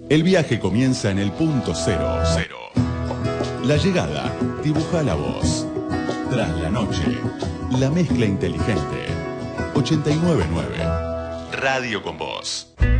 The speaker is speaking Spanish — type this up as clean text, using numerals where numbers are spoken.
El viaje comienza en el punto cero. La llegada dibuja la voz. Tras la noche, la mezcla inteligente. 89.9 Radio con Voz.